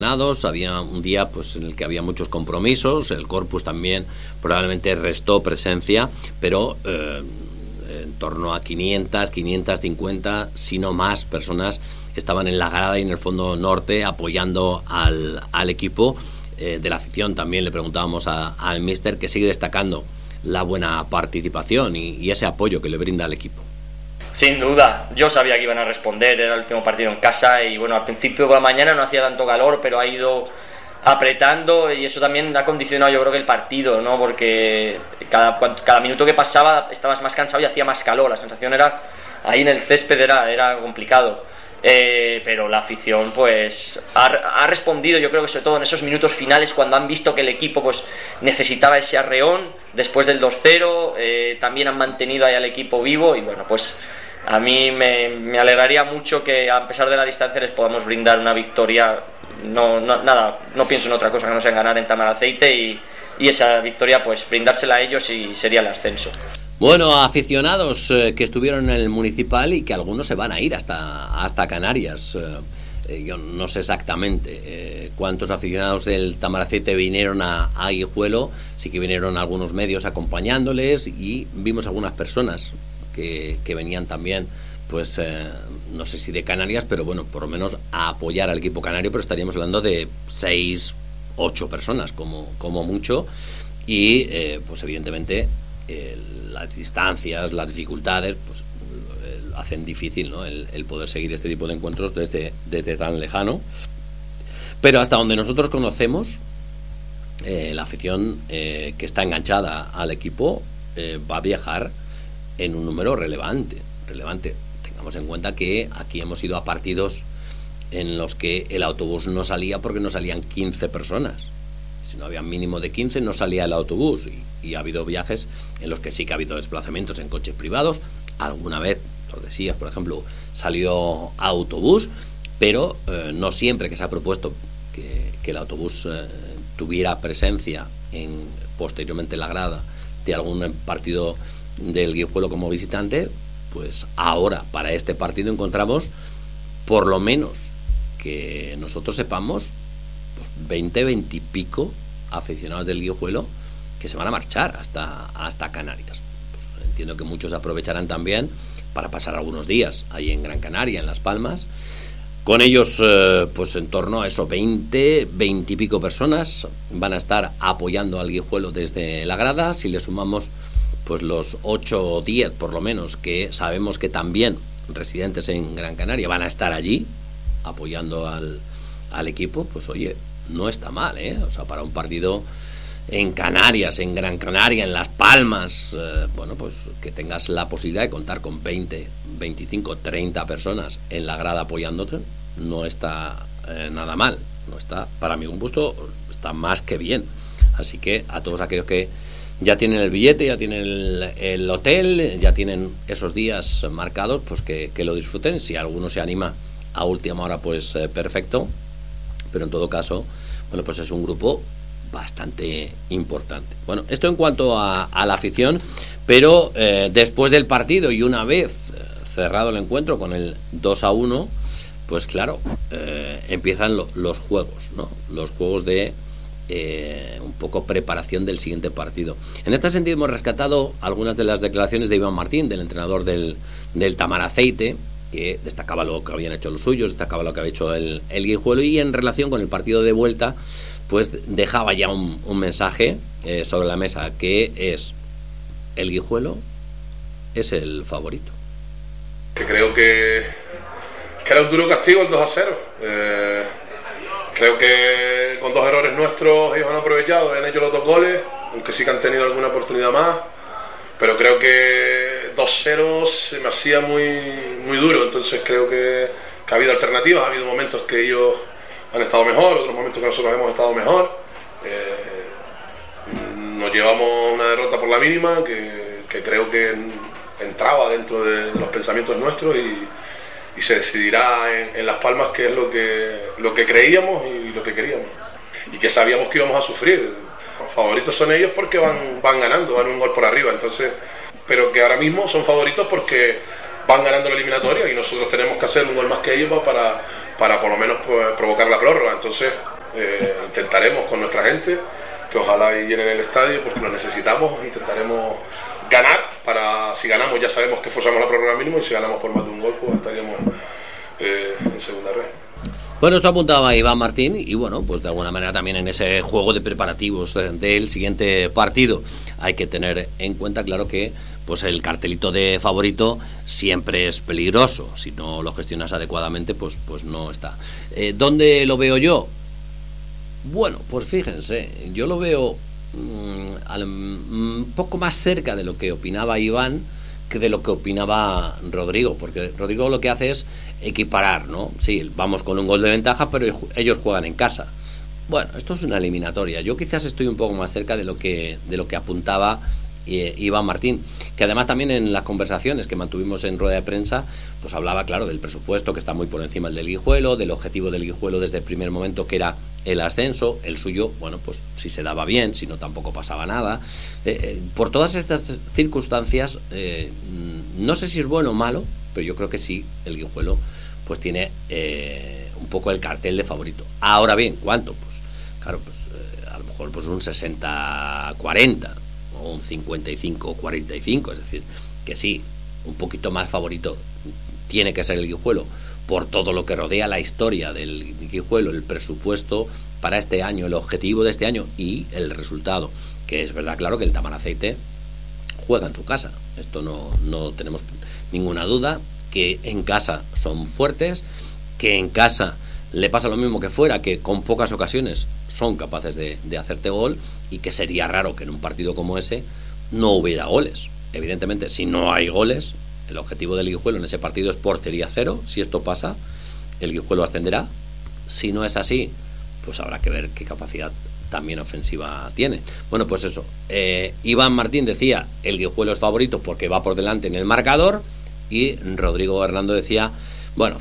Había un día pues en el que había muchos compromisos, el Corpus también probablemente restó presencia, pero en torno a 550, si no más personas estaban en la grada y en el fondo norte apoyando al equipo. De la afición también le preguntábamos al míster, que sigue destacando la buena participación y ese apoyo que le brinda al equipo. Sin duda, yo sabía que iban a responder, era el último partido en casa y bueno, al principio por la mañana no hacía tanto calor, pero ha ido apretando y eso también ha condicionado yo creo que el partido, ¿no? Porque cada minuto que pasaba estabas más cansado y hacía más calor, la sensación era, ahí en el césped era complicado, pero la afición pues ha respondido, yo creo que sobre todo en esos minutos finales cuando han visto que el equipo pues necesitaba ese arreón después del 2-0, también han mantenido ahí al equipo vivo y bueno, pues a mí me alegraría mucho que a pesar de la distancia les podamos brindar una victoria. No pienso en otra cosa que no sea en ganar en Tamaraceite y esa victoria pues brindársela a ellos y sería el ascenso. Bueno, aficionados que estuvieron en el municipal y que algunos se van a ir hasta Canarias. Yo no sé exactamente cuántos aficionados del Tamaraceite vinieron a Guijuelo. Sí que vinieron algunos medios acompañándoles y vimos algunas personas que venían también, pues no sé si de Canarias, pero bueno, por lo menos a apoyar al equipo canario, pero estaríamos hablando de 6, 8 personas como mucho y pues evidentemente las distancias, las dificultades pues hacen difícil, ¿no? el poder seguir este tipo de encuentros desde tan lejano, pero hasta donde nosotros conocemos la afición que está enganchada al equipo va a viajar en un número relevante. Tengamos en cuenta que aquí hemos ido a partidos en los que el autobús no salía porque no salían 15 personas. Si no había mínimo de 15 no salía el autobús y ha habido viajes en los que sí que ha habido desplazamientos en coches privados. Alguna vez, Tordesillas por ejemplo, salió autobús, pero no siempre que se ha propuesto que el autobús tuviera presencia posteriormente en la grada de algún partido del Guijuelo como visitante, pues ahora para este partido encontramos por lo menos que nosotros sepamos pues 20 y pico aficionados del Guijuelo que se van a marchar hasta Canarias. Pues entiendo que muchos aprovecharán también para pasar algunos días ahí en Gran Canaria, en Las Palmas. Con ellos pues en torno a eso 20 y pico personas van a estar apoyando al Guijuelo desde la grada. Si le sumamos pues los 8 o 10 por lo menos que sabemos que también residentes en Gran Canaria van a estar allí apoyando al equipo, pues oye, no está mal, o sea, para un partido en Canarias, en Gran Canaria, en Las Palmas, bueno, pues que tengas la posibilidad de contar con 20, 25, 30 personas en la grada apoyándote, no está nada mal, no está, para mi gusto, está más que bien. Así que a todos aquellos que ya tienen el billete, ya tienen el hotel, ya tienen esos días marcados, pues que lo disfruten. Si alguno se anima a última hora, pues perfecto. Pero en todo caso, bueno, pues es un grupo bastante importante. Bueno, esto en cuanto a la afición, pero después del partido y una vez cerrado el encuentro con el 2-1, pues claro, empiezan los juegos, ¿no? Los juegos de un poco preparación del siguiente partido. En este sentido hemos rescatado algunas de las declaraciones de Iván Martín, del entrenador del Tamaraceite, que destacaba lo que habían hecho los suyos, destacaba lo que había hecho el Guijuelo, y en relación con el partido de vuelta pues dejaba ya un mensaje sobre la mesa, que es: el Guijuelo es el favorito. Que creo que era un duro castigo el 2-0. Creo que con 2 errores nuestros ellos han aprovechado, han hecho los 2 goles, aunque sí que han tenido alguna oportunidad más, pero creo que 2-0 se me hacía muy duro. Entonces creo que ha habido alternativas, ha habido momentos que ellos han estado mejor, otros momentos que nosotros hemos estado mejor. Nos llevamos una derrota por la mínima que creo que entraba dentro de los pensamientos nuestros y se decidirá en Las Palmas qué es lo que creíamos y lo que queríamos, y que sabíamos que íbamos a sufrir. Los favoritos son ellos porque van ganando, van un gol por arriba, entonces, pero que ahora mismo son favoritos porque van ganando la eliminatoria y nosotros tenemos que hacer un gol más que ellos para por lo menos pues, provocar la prórroga. Entonces intentaremos con nuestra gente que ojalá llenen el estadio porque lo necesitamos, intentaremos ganar, si ganamos ya sabemos que forzamos la prórroga mínimo y si ganamos por más de un gol pues estaríamos en segunda red. Bueno, esto apuntaba Iván Martín y bueno, pues de alguna manera también en ese juego de preparativos del siguiente partido hay que tener en cuenta, claro, que pues el cartelito de favorito siempre es peligroso. Si no lo gestionas adecuadamente, pues no está. ¿Dónde lo veo yo? Bueno, pues fíjense, yo lo veo un poco más cerca de lo que opinaba Iván que de lo que opinaba Rodrigo, porque Rodrigo lo que hace es equiparar, ¿no? Sí, vamos con un gol de ventaja, pero ellos juegan en casa. Bueno, esto es una eliminatoria. Yo quizás estoy un poco más cerca de lo que apuntaba Iván Martín, que además también en las conversaciones que mantuvimos en rueda de prensa, pues hablaba, claro, del presupuesto que está muy por encima del Guijuelo, del objetivo del Guijuelo desde el primer momento que era el ascenso, el suyo, bueno, pues si se daba bien, si no tampoco pasaba nada. Por todas estas circunstancias, no sé si es bueno o malo, pero yo creo que sí, el Guijuelo pues tiene un poco el cartel de favorito. Ahora bien, ¿cuánto? Pues claro, pues a lo mejor pues un 60-40 o un 55-45, es decir, que sí, un poquito más favorito tiene que ser el Guijuelo por todo lo que rodea la historia del Guijuelo, el presupuesto para este año, el objetivo de este año y el resultado, que es verdad, claro, que el Tamaraceite juega en su casa, esto no tenemos ninguna duda, que en casa son fuertes, que en casa le pasa lo mismo que fuera, que con pocas ocasiones son capaces de hacerte gol y que sería raro que en un partido como ese no hubiera goles. Evidentemente, si no hay goles, el objetivo del Guijuelo en ese partido es portería cero. Si esto pasa, el Guijuelo ascenderá. Si no es así, pues habrá que ver qué capacidad también ofensiva tiene. Bueno, pues eso. Iván Martín decía, el Guijuelo es favorito porque va por delante en el marcador, y Rodrigo Hernando decía, bueno,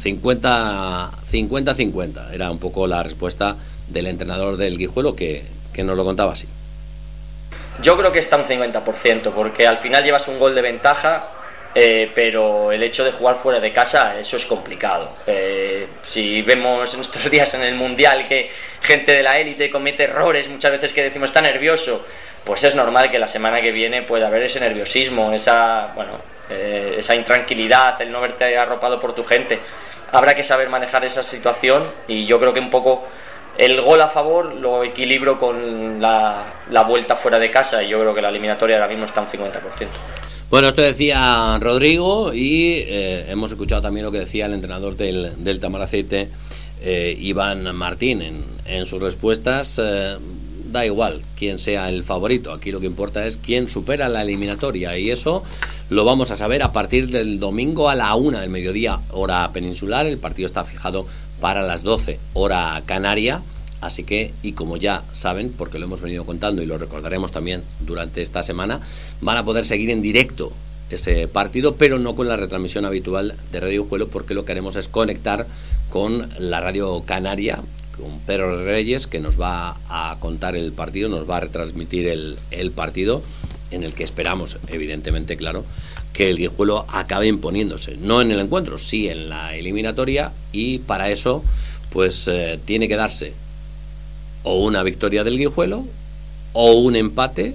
50-50. Era un poco la respuesta del entrenador del Guijuelo que nos lo contaba así. Yo creo que está un 50%, porque al final llevas un gol de ventaja, pero el hecho de jugar fuera de casa, eso es complicado. Si vemos en estos días en el Mundial que gente de la élite comete errores, muchas veces que decimos está nervioso, pues es normal que la semana que viene pueda haber ese nerviosismo, esa intranquilidad, el no verte arropado por tu gente. Habrá que saber manejar esa situación y yo creo que un poco el gol a favor lo equilibro con la vuelta fuera de casa, y yo creo que la eliminatoria ahora mismo está un 50%. Bueno, esto decía Rodrigo y hemos escuchado también lo que decía el entrenador del Tamaraceite, Iván Martín, en sus respuestas. Da igual quién sea el favorito, aquí lo que importa es quién supera la eliminatoria, y eso lo vamos a saber a partir del domingo a la 1 del mediodía, hora peninsular. El partido está fijado para las 12, hora canaria, así que, y como ya saben, porque lo hemos venido contando y lo recordaremos también durante esta semana, van a poder seguir en directo ese partido, pero no con la retransmisión habitual de Radio Guijuelo, porque lo que haremos es conectar con la Radio Canaria, con Pedro Reyes, que nos va a contar el partido, nos va a retransmitir el partido, en el que esperamos, evidentemente, claro, que el Guijuelo acabe imponiéndose, no en el encuentro, sí en la eliminatoria, y para eso pues tiene que darse o una victoria del Guijuelo, o un empate,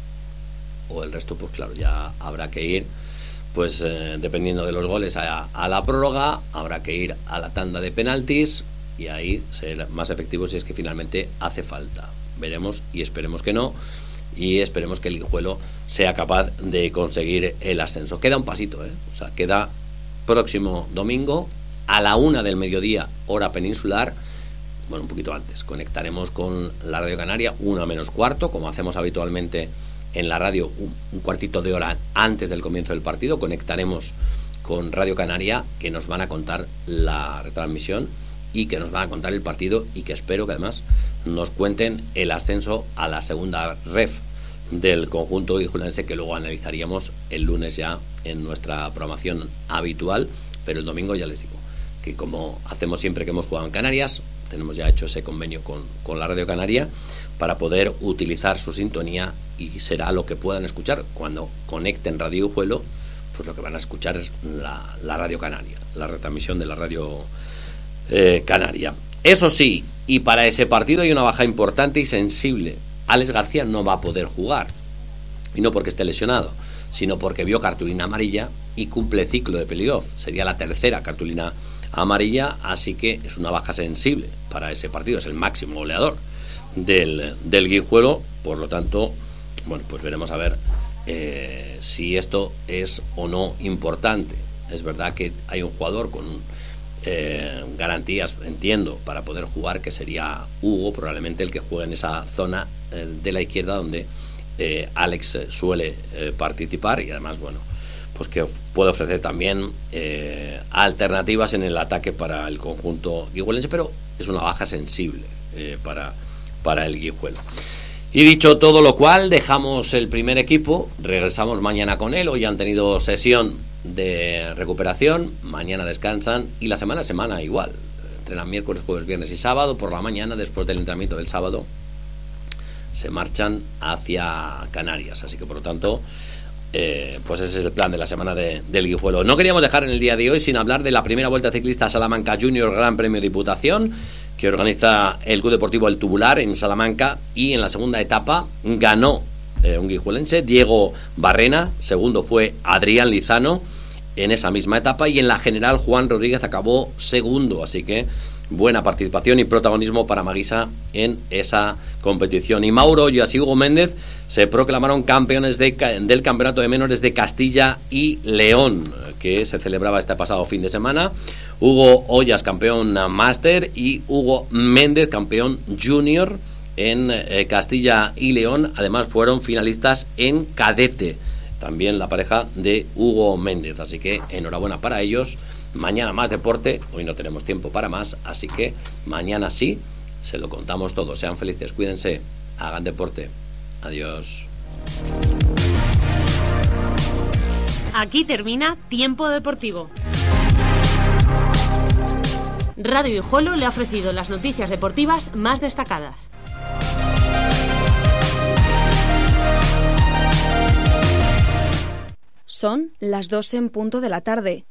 o el resto, pues claro, ya habrá que ir, pues dependiendo de los goles, a la prórroga, habrá que ir a la tanda de penaltis, y ahí ser más efectivos si es que finalmente hace falta. Veremos y esperemos que no, y esperemos que el Guijuelo sea capaz de conseguir el ascenso. Queda un pasito, o sea, queda próximo domingo a la 1 del mediodía, hora peninsular. Bueno, un poquito antes, conectaremos con la Radio Canaria, 1 menos cuarto, como hacemos habitualmente en la radio, un cuartito de hora antes del comienzo del partido. Conectaremos con Radio Canaria, que nos van a contar la retransmisión y que nos van a contar el partido, y que espero que además nos cuenten el ascenso a la segunda ref del conjunto guijuelense, que luego analizaríamos el lunes ya en nuestra programación habitual. Pero el domingo ya les digo que, como hacemos siempre que hemos jugado en Canarias, tenemos ya hecho ese convenio con la Radio Canaria para poder utilizar su sintonía, y será lo que puedan escuchar cuando conecten Radio Guijuelo, pues lo que van a escuchar es la Radio Canaria, la retransmisión de la Radio Canaria. Eso sí, y para ese partido hay una baja importante y sensible. Alex García no va a poder jugar, y no porque esté lesionado, sino porque vio cartulina amarilla y cumple ciclo de playoff. Sería la tercera cartulina amarilla, así que es una baja sensible para ese partido. Es el máximo goleador del Guijuelo, por lo tanto, bueno, pues veremos a ver si esto es o no importante. Es verdad que hay un jugador con garantías, entiendo, para poder jugar, que sería Hugo, probablemente el que juegue en esa zona de la izquierda donde Alex suele participar, y además, bueno, pues que puede ofrecer también alternativas en el ataque para el conjunto guijuelense, pero es una baja sensible para el Guijuelo. Y dicho todo lo cual, dejamos el primer equipo, regresamos mañana con él. Hoy han tenido sesión de recuperación, mañana descansan y la semana igual, entrenan miércoles, jueves, viernes y sábado. Por la mañana, después del entrenamiento del sábado, se marchan hacia Canarias, así que por lo tanto pues ese es el plan de la semana del Guijuelo. No queríamos dejar en el día de hoy sin hablar de la primera Vuelta Ciclista Salamanca Junior Gran Premio Diputación, que organiza el Club Deportivo El Tubular en Salamanca, y en la segunda etapa ganó un guijuelense, Diego Barrena. Segundo fue Adrián Lizano en esa misma etapa, y en la general Juan Rodríguez acabó segundo, así que buena participación y protagonismo para Maguisa en esa competición. Y Mauro Ollas y Hugo Méndez se proclamaron campeones del Campeonato de Menores de Castilla y León, que se celebraba este pasado fin de semana. Hugo Ollas, campeón máster, y Hugo Méndez, campeón junior en Castilla y León. Además fueron finalistas en cadete, también la pareja de Hugo Méndez, así que enhorabuena para ellos. Mañana más deporte, hoy no tenemos tiempo para más, así que mañana sí, se lo contamos todo. Sean felices, cuídense, hagan deporte. Adiós. Aquí termina Tiempo Deportivo. Radio Guijuelo le ha ofrecido las noticias deportivas más destacadas. Son las 2 en punto de la tarde.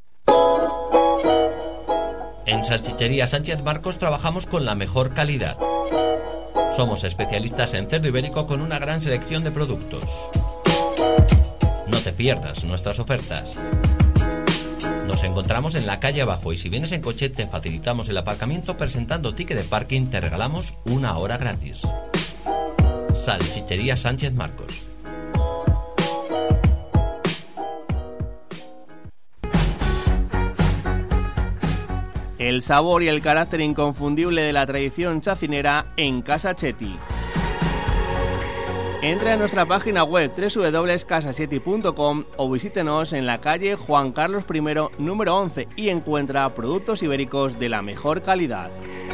En Salchichería Sánchez Marcos trabajamos con la mejor calidad. Somos especialistas en cerdo ibérico con una gran selección de productos. No te pierdas nuestras ofertas. Nos encontramos en la calle abajo, y si vienes en coche te facilitamos el aparcamiento. Presentando ticket de parking te regalamos 1 hora gratis. Salchichería Sánchez Marcos. El sabor y el carácter inconfundible de la tradición chacinera en Casa Chetti. Entre a nuestra página web www.casachetti.com o visítenos en la calle Juan Carlos I, número 11, y encuentra productos ibéricos de la mejor calidad.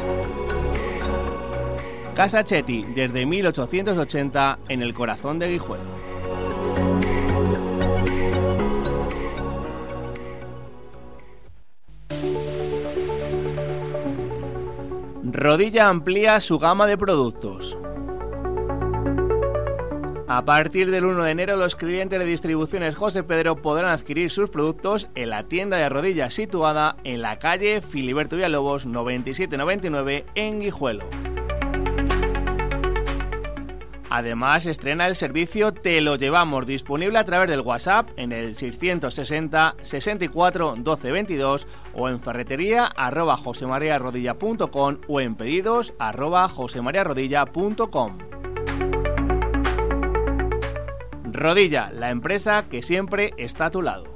Casa Chetti, desde 1880, en el corazón de Guijuelo. Rodilla amplía su gama de productos. A partir del 1 de enero, los clientes de Distribuciones José Pedro podrán adquirir sus productos en la tienda de Rodilla, situada en la calle Filiberto Villalobos 9799 en Guijuelo. Además, estrena el servicio Te lo llevamos, disponible a través del WhatsApp en el 660 64 12 22 o en ferretería@josemariarodilla.com o en pedidos @josemariarodilla.com. Rodilla, la empresa que siempre está a tu lado.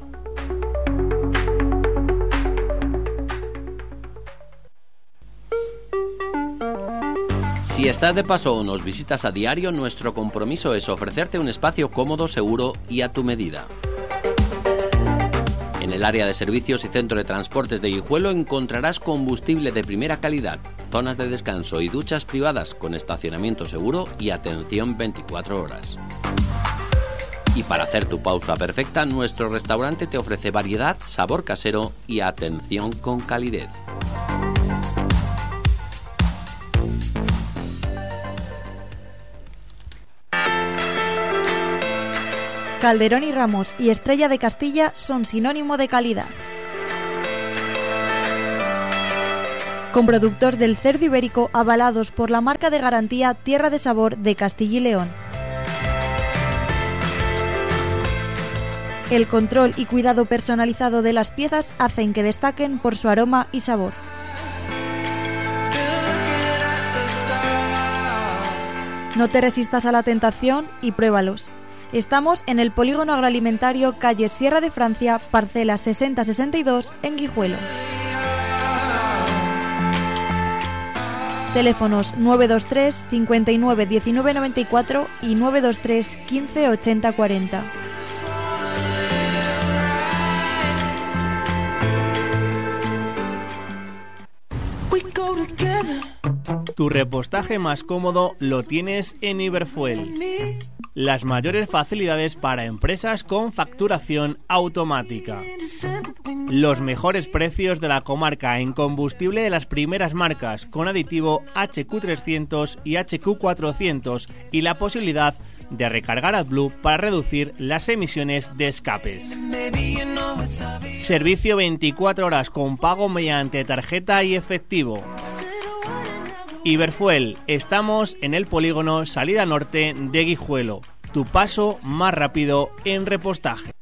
Si estás de paso o nos visitas a diario, nuestro compromiso es ofrecerte un espacio cómodo, seguro y a tu medida. En el área de servicios y centro de transportes de Guijuelo encontrarás combustible de primera calidad, zonas de descanso y duchas privadas con estacionamiento seguro y atención 24 horas. Y para hacer tu pausa perfecta, nuestro restaurante te ofrece variedad, sabor casero y atención con calidez. Calderón y Ramos y Estrella de Castilla son sinónimo de calidad. Con productos del cerdo ibérico avalados por la marca de garantía Tierra de Sabor de Castilla y León. El control y cuidado personalizado de las piezas hacen que destaquen por su aroma y sabor. No te resistas a la tentación y pruébalos. Estamos en el Polígono Agroalimentario, calle Sierra de Francia, parcela 6062, en Guijuelo. Teléfonos 923 59 19 94 y 923 15 80 40. Tu repostaje más cómodo lo tienes en Iberfuel. Las mayores facilidades para empresas con facturación automática. Los mejores precios de la comarca en combustible de las primeras marcas, con aditivo HQ300 y HQ400 y la posibilidad de recargar AdBlue para reducir las emisiones de escapes. Servicio 24 horas con pago mediante tarjeta y efectivo. Iberfuel, estamos en el polígono Salida Norte de Guijuelo. Tu paso más rápido en repostaje.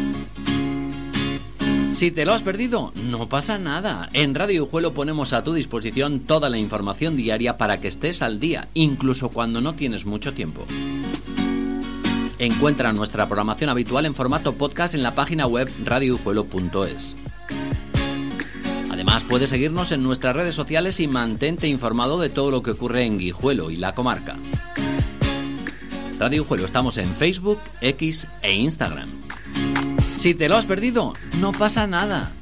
Si te lo has perdido, no pasa nada. En Radio Guijuelo ponemos a tu disposición toda la información diaria para que estés al día, incluso cuando no tienes mucho tiempo. Encuentra nuestra programación habitual en formato podcast en la página web radioguijuelo.es. Además, puedes seguirnos en nuestras redes sociales y mantente informado de todo lo que ocurre en Guijuelo y la comarca. Radio Guijuelo, estamos en Facebook, X e Instagram. Si te lo has perdido, no pasa nada.